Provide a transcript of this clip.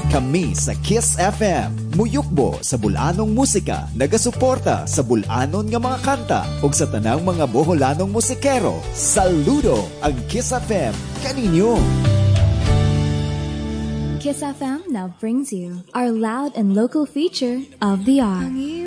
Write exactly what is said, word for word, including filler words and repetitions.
Kami sa Kiss F M, muyukbo sa bulanong musika, nagasuporta sa bulanon nga mga kanta ug sa tanang mga boholanong musikero. Saludo ang Kiss F M kaninyo. Kiss F M now brings you our loud and local feature of the hour.